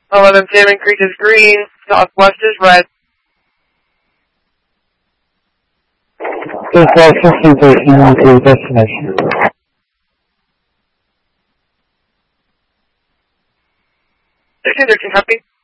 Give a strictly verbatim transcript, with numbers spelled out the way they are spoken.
eleven Salmon Creek is green, southwest is red. Just like fifteen thirteen on to your destination. sixteen thirteen, copy.